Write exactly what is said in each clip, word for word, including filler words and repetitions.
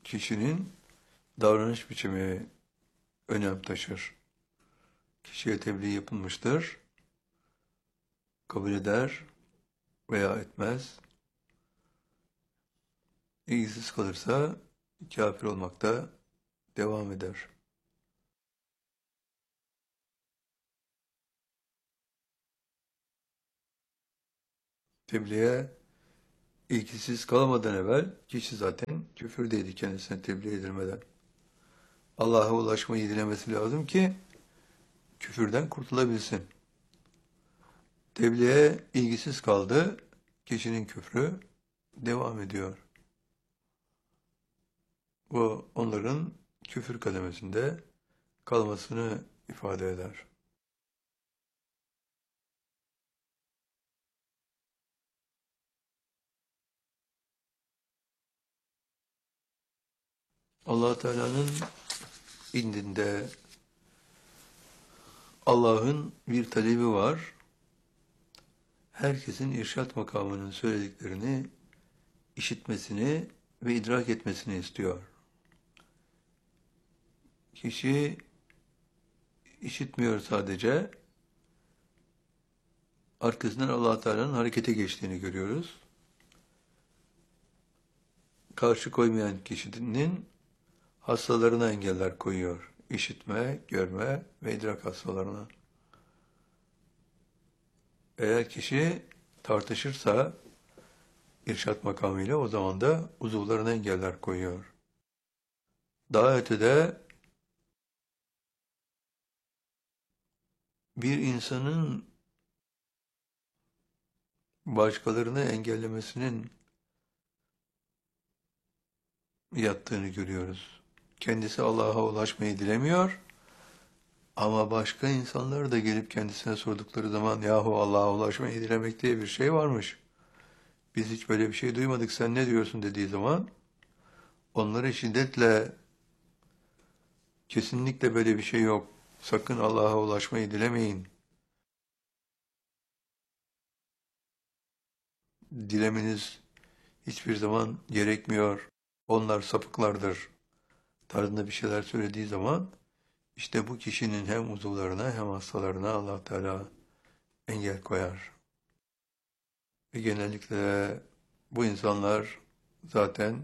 kişinin davranış biçimi önem taşır. Kişiye tebliğ yapılmıştır, kabul eder veya etmez. İlgisiz kalırsa kafir olmakta devam eder. Tebliğe ilgisiz kalamadan evvel kişi zaten küfürdeydi kendisine tebliğ edilmeden. Allah'a ulaşmayı dilemesi lazım ki küfürden kurtulabilsin. Tebliğe ilgisiz kaldı, kişinin küfrü devam ediyor. Bu onların küfür kademesinde kalmasını ifade eder. Allah Teala'nın indinde Allah'ın bir talebi var. Herkesin irşat makamının söylediklerini işitmesini ve idrak etmesini istiyor. Kişi işitmiyor sadece, arkasından Allah Teala'nın harekete geçtiğini görüyoruz. Karşı koymayan kişinin hastalarına engeller koyuyor. İşitme, görme ve idrak hastalarına. Eğer kişi tartışırsa irşat makamıyla o zaman da uzuvlarına engeller koyuyor. Daha ötede bir insanın başkalarını engellemesinin yattığını görüyoruz. Kendisi Allah'a ulaşmayı dilemiyor ama başka insanlar da gelip kendisine sordukları zaman yahu Allah'a ulaşmayı dilemek diye bir şey varmış. Biz hiç böyle bir şey duymadık, sen ne diyorsun dediği zaman onları şiddetle kesinlikle böyle bir şey yok, sakın Allah'a ulaşmayı dilemeyin, dilemeniz hiçbir zaman gerekmiyor, onlar sapıklardır tarzında bir şeyler söylediği zaman işte bu kişinin hem uzuvlarına hem hastalarına Allah Teala engel koyar. Ve genellikle bu insanlar zaten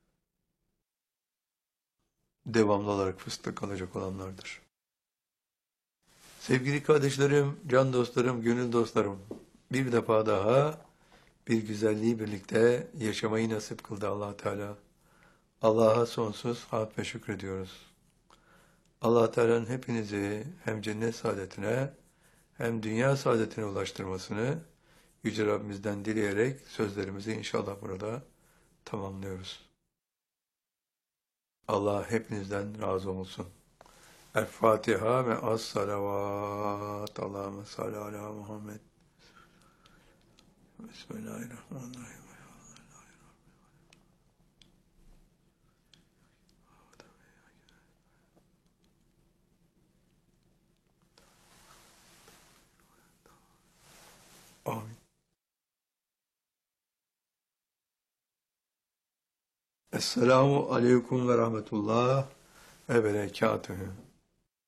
devamlı olarak fıstık kalacak olanlardır. Sevgili kardeşlerim, can dostlarım, gönül dostlarım, bir defa daha bir güzelliği birlikte yaşamayı nasip kıldı Allah Teala. Allah'a sonsuz hamd ve şükrediyoruz. Allah Teala'nın hepinizi hem cennet saadetine hem dünya saadetine ulaştırmasını Yüce Rabbimizden dileyerek sözlerimizi inşallah burada tamamlıyoruz. Allah hepinizden razı olsun. El Fatiha ve as salavat. Allahümme salli ala Muhammed. Bismillahirrahmanirrahim. Amin. Esselamu aleyküm ve rahmetullah ve berekatühü.